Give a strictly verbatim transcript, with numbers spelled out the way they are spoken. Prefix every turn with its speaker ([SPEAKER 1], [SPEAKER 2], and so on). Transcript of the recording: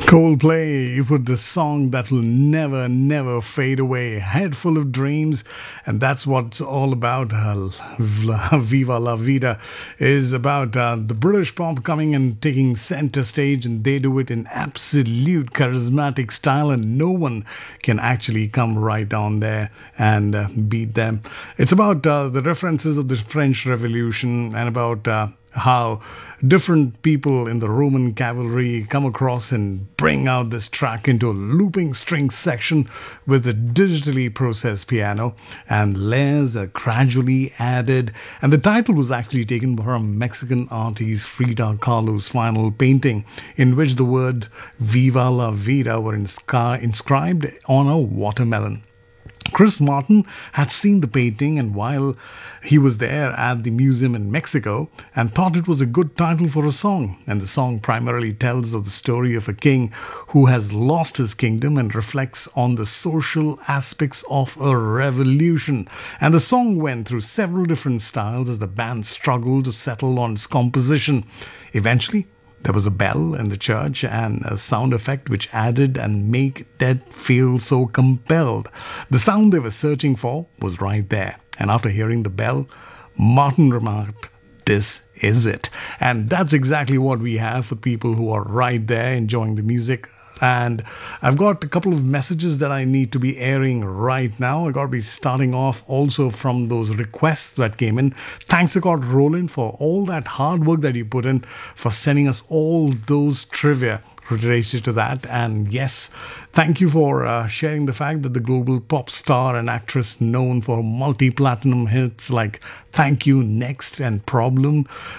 [SPEAKER 1] Coldplay, you put the song that will never, never fade away. Head full of dreams, and that's what it's all about. Uh, Viva La Vida is about uh, the British pop coming and taking center stage, and they do it in absolute charismatic style, and no one can actually come right down there and uh, beat them. It's about uh, the references of the French Revolution and about uh, how different people in the Roman cavalry come across and bring out this track into a looping string section with a digitally processed piano, and layers are gradually added. And the title was actually taken from Mexican artist Frida Kahlo's final painting, in which the word Viva la Vida were inscri- inscribed on a watermelon. Chris Martin had seen the painting, and while he was there at the museum in Mexico, and thought it was a good title for a song. And the song primarily tells of the story of a king who has lost his kingdom and reflects on the social aspects of a revolution. And the song went through several different styles as the band struggled to settle on its composition. Eventually, there was a bell in the church and a sound effect which added and made Dead feel so compelled. The sound they were searching for was right there. And after hearing the bell, Martin remarked, "This is it." And that's exactly what we have for people who are right there enjoying the music. And I've got a couple of messages that I need to be airing right now. I got to be starting off also from those requests that came in. Thanks a lot, Roland, for all that hard work that you put in for sending us all those trivia related to that. And yes, thank you for uh, sharing the fact that the global pop star and actress known for multi-platinum hits like Thank You, Next, and Problem